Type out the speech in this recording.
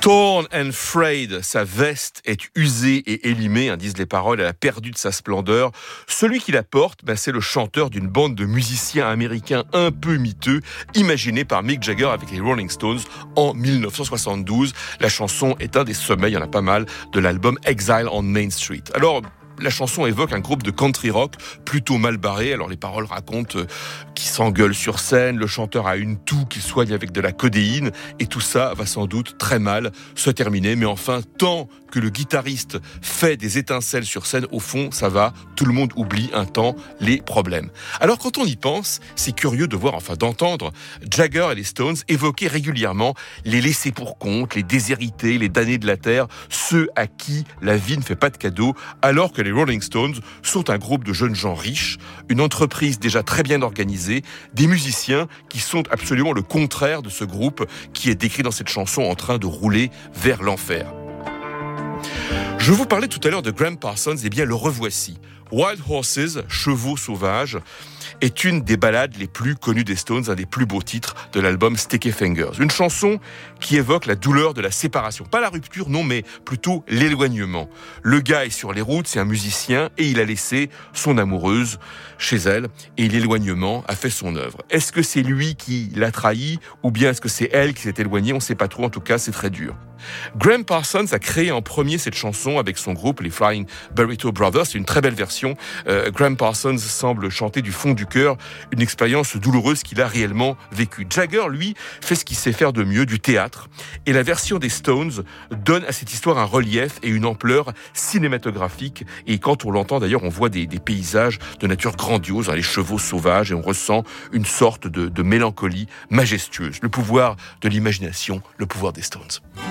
Torn and frayed, sa veste est usée et élimée, disent les paroles, elle a perdu de sa splendeur. Celui qui la porte, c'est le chanteur d'une bande de musiciens américains un peu miteux, imaginé par Mick Jagger avec les Rolling Stones en 1972. La chanson est un des sommets, il y en a pas mal, de l'album Exile on Main Street. Alors, la chanson évoque un groupe de country rock plutôt mal barré. Alors les paroles racontent qu'ils s'engueulent sur scène, le chanteur a une toux qu'il soigne avec de la codéine, et tout ça va sans doute très mal se terminer. Mais enfin, tant que le guitariste fait des étincelles sur scène, au fond, ça va, tout le monde oublie un temps les problèmes. Alors quand on y pense, c'est curieux de voir, d'entendre Jagger et les Stones évoquer régulièrement les laissés pour compte, les déshérités, les damnés de la terre, ceux à qui la vie ne fait pas de cadeaux, alors que les Rolling Stones sont un groupe de jeunes gens riches, une entreprise déjà très bien organisée, des musiciens qui sont absolument le contraire de ce groupe qui est décrit dans cette chanson en train de rouler vers l'enfer. Je vous parlais tout à l'heure de Graham Parsons, le revoici. Wild Horses, Chevaux sauvages, est une des ballades les plus connues des Stones, un des plus beaux titres de l'album Sticky Fingers. Une chanson qui évoque la douleur de la séparation. Pas la rupture, non, mais plutôt l'éloignement. Le gars est sur les routes, c'est un musicien, et il a laissé son amoureuse chez elle, et l'éloignement a fait son œuvre. Est-ce que c'est lui qui l'a trahi, ou bien est-ce que c'est elle qui s'est éloignée? On ne sait pas trop, en tout cas, c'est très dur. Graham Parsons a créé en premier cette chanson avec son groupe, les Flying Burrito Brothers. C'est une très belle version. Graham Parsons semble chanter du fond du cœur une expérience douloureuse qu'il a réellement vécue. Jagger, lui, fait ce qu'il sait faire de mieux, du théâtre. Et la version des Stones donne à cette histoire un relief et une ampleur cinématographique. Et quand on l'entend, d'ailleurs, on voit des paysages de nature grandiose, les chevaux sauvages, et on ressent une sorte de mélancolie majestueuse. Le pouvoir de l'imagination, le pouvoir des Stones.